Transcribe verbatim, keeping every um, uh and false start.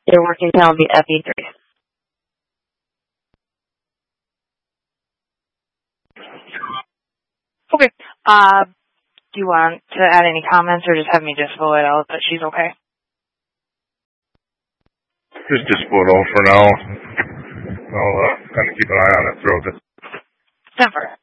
Their working time will be F E three. Okay. Uh, do you want to add any comments or just have me just vote it out that she's okay? Just disposal for now. I'll uh, kind of keep an eye on it throughout the... Denver.